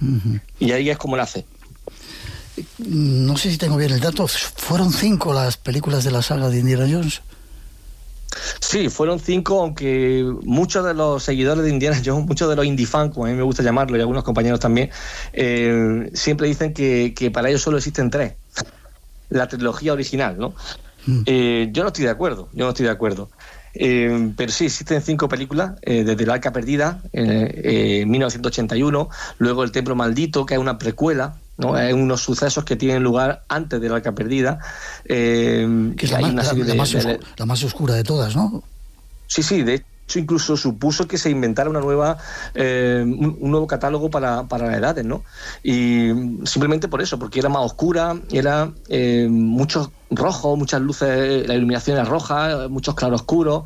Y ahí es como nace. No sé si tengo bien el dato, ¿fueron 5 las películas de la saga de Indiana Jones? Sí, fueron 5, aunque muchos de los seguidores de Indiana Jones, muchos de los indie fans, como a mí me gusta llamarlo, y algunos compañeros también, siempre dicen que para ellos solo existen 3. La trilogía original, ¿no? Yo no estoy de acuerdo, pero sí, existen 5 películas, desde El Arca Perdida, en 1981, luego El Templo Maldito, que es una precuela, ¿no? Es unos sucesos que tienen lugar antes del Arca Perdida. Que es la más oscura de todas, ¿no? Sí, de hecho incluso supuso que se inventara un nuevo catálogo para las edades, ¿no? Y simplemente por eso, porque era más oscura, era muchos rojos, muchas luces, la iluminación era roja, muchos claroscuros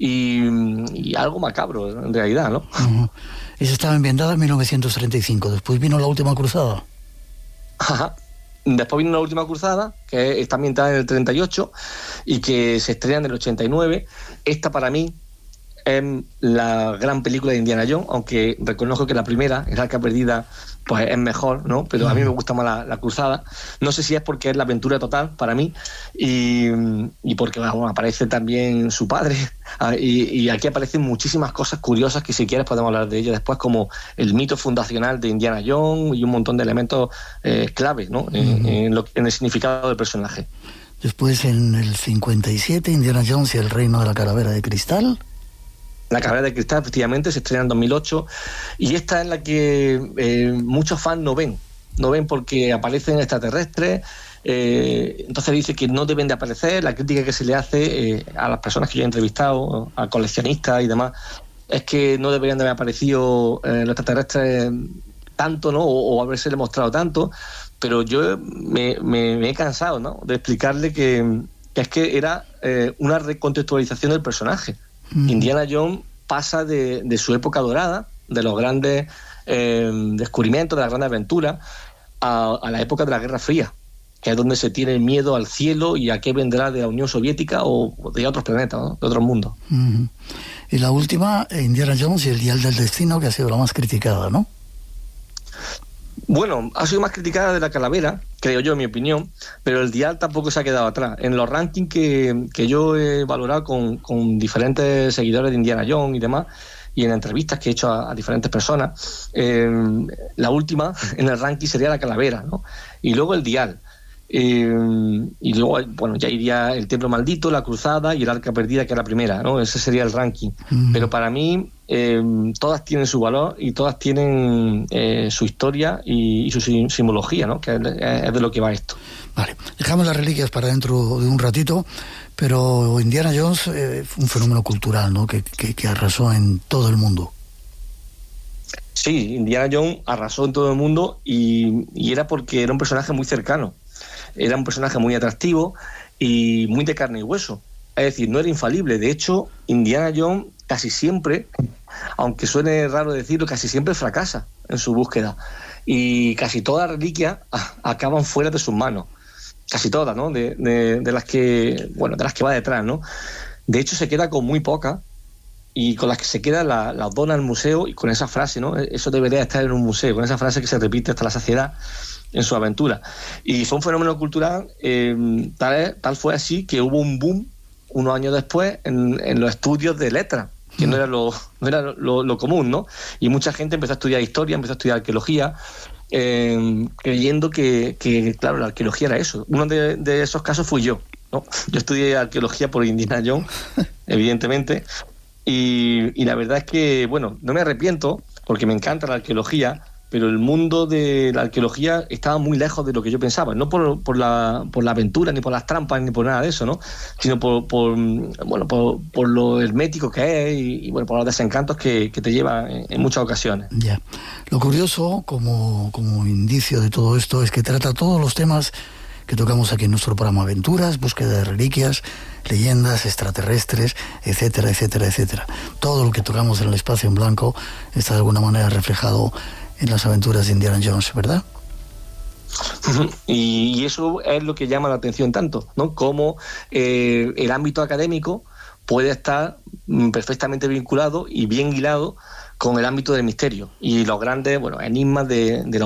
y algo macabro en realidad, ¿no? Esa estaba ambientada en 1935, después vino La Última Cruzada. Ajá. Después vino La Última Cruzada, que está ambientada en el 38 y que se estrena en el 89. Esta para mí es la gran película de Indiana Jones, aunque reconozco que la primera, El Arca Perdida, pues es mejor, ¿no? Pero a mí me gusta más la Cruzada. No sé si es porque es la aventura total para mí y porque aparece también su padre y aquí aparecen muchísimas cosas curiosas que si quieres podemos hablar de ellas después, como el mito fundacional de Indiana Jones y un montón de elementos claves, ¿no? En el significado del personaje. Después, en el 57, Indiana Jones y el Reino de la Calavera de Cristal. La Calavera de Cristal, efectivamente, se estrena en 2008 y esta es la que muchos fans no ven porque aparecen extraterrestres, entonces dice que no deben de aparecer. La crítica que se le hace a las personas que yo he entrevistado, a coleccionistas y demás, es que no deberían de haber aparecido los extraterrestres tanto, ¿no? O haberse demostrado tanto, pero yo me he cansado, ¿no?, de explicarle que es que era una recontextualización del personaje. Indiana Jones pasa de su época dorada, de los grandes descubrimientos, de las grandes aventuras, a la época de la Guerra Fría, que es donde se tiene miedo al cielo y a qué vendrá de la Unión Soviética o de otros planetas, ¿no?, de otros mundos. Y la última, Indiana Jones y el Dial del Destino, que ha sido la más criticada, ¿no? Bueno, ha sido más criticada de la Calavera, creo yo, en mi opinión, pero el Dial tampoco se ha quedado atrás. En los rankings que yo he valorado con diferentes seguidores de Indiana Jones y demás, y en entrevistas que he hecho a diferentes personas, la última en el ranking sería la Calavera, ¿no? Y luego el Dial. Y luego, bueno, ya iría El Templo Maldito, La Cruzada y El Arca Perdida, que es la primera, ¿no? Ese sería el ranking. Pero para mí todas tienen su valor y todas tienen su historia y su simbología, ¿no?, que es de lo que va esto. Vale, dejamos las reliquias para dentro de un ratito, pero Indiana Jones fue un fenómeno cultural, ¿no?, que arrasó en todo el mundo. Sí, Indiana Jones arrasó en todo el mundo y era porque era un personaje muy cercano. Era un personaje muy atractivo y muy de carne y hueso. Es decir, no era infalible. De hecho, Indiana Jones casi siempre, aunque suene raro decirlo, casi siempre fracasa en su búsqueda. Y casi todas las reliquias acaban fuera de sus manos. Casi todas, ¿no? De las que va detrás, ¿no? De hecho, se queda con muy pocas y con las que se queda las dona al museo y con esa frase, ¿no? Eso debería estar en un museo, con esa frase que se repite hasta la saciedad en su aventura. Y fue un fenómeno cultural, tal fue así que hubo un boom unos años después en los estudios de letras, que no era lo común, ¿no? Y mucha gente empezó a estudiar historia, empezó a estudiar arqueología, creyendo que claro, la arqueología era eso. Uno de esos casos fui yo, ¿no? Yo estudié arqueología por Indiana Jones, evidentemente, y la verdad es que, bueno, no me arrepiento porque me encanta la arqueología, pero el mundo de la arqueología estaba muy lejos de lo que yo pensaba, no por la aventura, ni por las trampas, ni por nada de eso, ¿no?, sino por lo hermético que es y bueno, por los desencantos que te lleva en muchas ocasiones. Ya. Lo curioso, como indicio de todo esto, es que trata todos los temas que tocamos aquí en nuestro programa: aventuras, búsqueda de reliquias, leyendas, extraterrestres, etcétera, etcétera, etcétera. Todo lo que tocamos en el espacio en blanco está de alguna manera reflejado en las aventuras de Indiana Jones, ¿verdad? Y eso es lo que llama la atención tanto, ¿no? Como el ámbito académico puede estar perfectamente vinculado y bien hilado con el ámbito del misterio y los grandes, enigmas de la